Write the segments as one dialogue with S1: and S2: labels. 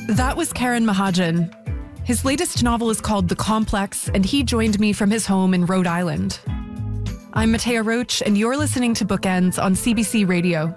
S1: That was Karen Mahajan. His latest novel is called The Complex, and he joined me from his home in Rhode Island. I'm Matea Roach, and you're listening to Bookends on CBC Radio.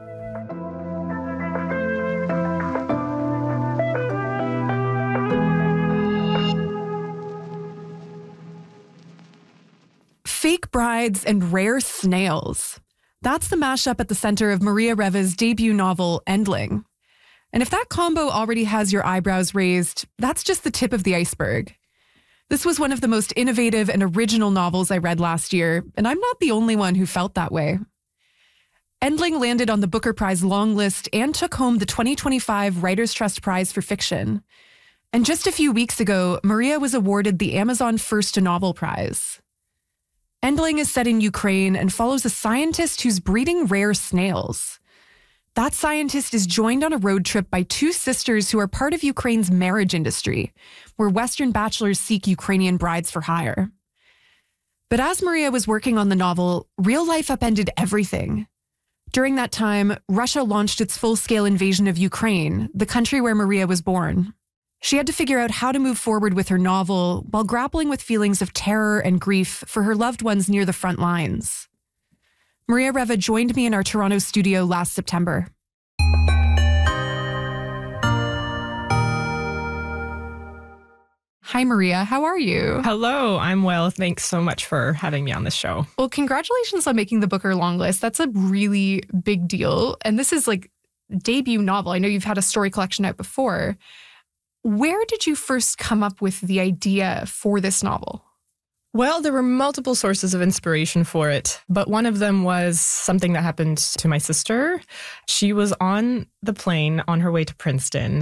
S1: Fake brides and rare snails. That's the mashup at the center of Maria Reva's debut novel, Endling. And if that combo already has your eyebrows raised, that's just the tip of the iceberg. This was one of the most innovative and original novels I read last year, and I'm not the only one who felt that way. Endling landed on the Booker Prize long list and took home the 2025 Writers' Trust Prize for Fiction. And just a few weeks ago, Maria was awarded the Amazon First Novel Prize. Endling is set in Ukraine and follows a scientist who's breeding rare snails. That scientist is joined on a road trip by two sisters who are part of Ukraine's marriage industry, where Western bachelors seek Ukrainian brides for hire. But as Maria was working on the novel, real life upended everything. During that time, Russia launched its full-scale invasion of Ukraine, the country where Maria was born. She had to figure out how to move forward with her novel while grappling with feelings of terror and grief for her loved ones near the front lines. Maria Reva joined me in our Toronto studio last September. Hi, Maria. How are you?
S2: Hello, I'm well. Thanks so much for having me on this show.
S1: Well, congratulations on making the Booker longlist. That's a really big deal. And this is like debut novel. I know you've had a story collection out before. Where did you first come up with the idea for this novel?
S2: Well, there were multiple sources of inspiration for it, but one of them was something that happened to my sister. She was on the plane on her way to Princeton,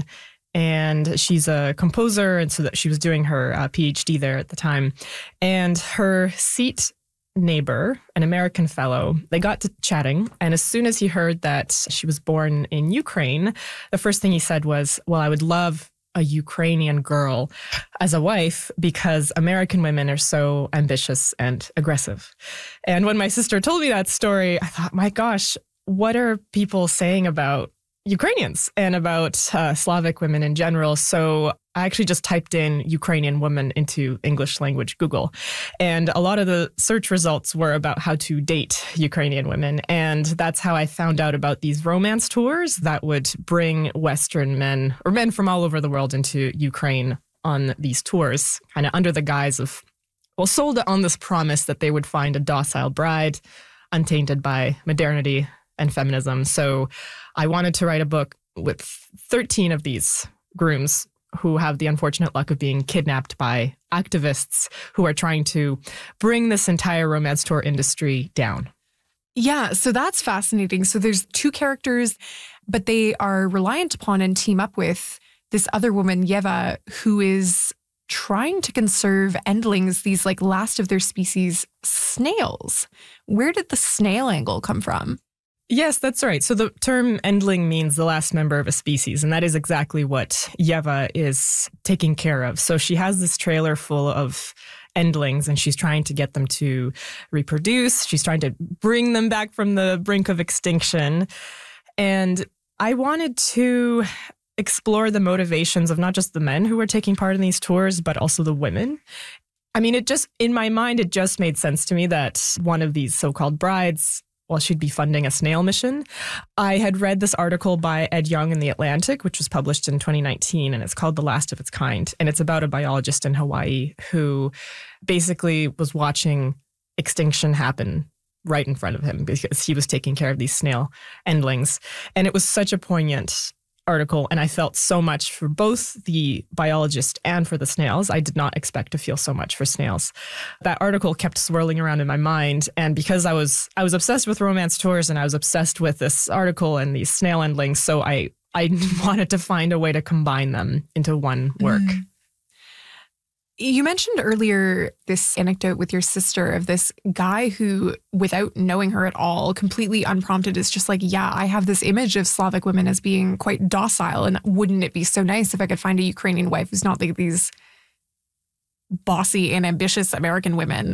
S2: and she's a composer, and so that she was doing her PhD there at the time. And her seat neighbor, an American fellow, they got to chatting, and as soon as he heard that she was born in Ukraine, the first thing he said was, well, I would love a Ukrainian girl as a wife because American women are so ambitious and aggressive. And when my sister told me that story, I thought, my gosh, what are people saying about Ukrainians and about Slavic women in general? So I actually just typed in Ukrainian woman into English language Google. And a lot of the search results were about how to date Ukrainian women. And that's how I found out about these romance tours that would bring Western men or men from all over the world into Ukraine on these tours, kind of under the guise of, well, sold on this promise that they would find a docile bride, untainted by modernity and feminism. So I wanted to write a book with 13 of these grooms who have the unfortunate luck of being kidnapped by activists who are trying to bring this entire romance tour industry down.
S1: Yeah, so that's fascinating. So there's two characters, but they are reliant upon and team up with this other woman, Yeva, who is trying to conserve endlings, these like last of their species snails. Where did the snail angle come from?
S2: Yes, that's right. So the term endling means the last member of a species, and that is exactly what Yeva is taking care of. So she has this trailer full of endlings, and she's trying to get them to reproduce. She's trying to bring them back from the brink of extinction. And I wanted to explore the motivations of not just the men who were taking part in these tours, but also the women. I mean, in my mind, it just made sense to me that one of these so-called brides, well, she'd be funding a snail mission. I had read this article by Ed Young in The Atlantic, which was published in 2019, and it's called The Last of Its Kind. And it's about a biologist in Hawaii who basically was watching extinction happen right in front of him because he was taking care of these snail endlings. And it was such a poignant article, and I felt so much for both the biologist and for the snails. I did not expect to feel so much for snails. That article kept swirling around in my mind, and because I was obsessed with romance tours, and I was obsessed with this article and these snail endlings, so I wanted to find a way to combine them into one work.
S1: You mentioned earlier this anecdote with your sister of this guy who, without knowing her at all, completely unprompted, is just like, yeah, I have this image of Slavic women as being quite docile. And wouldn't it be so nice if I could find a Ukrainian wife who's not like these bossy and ambitious American women?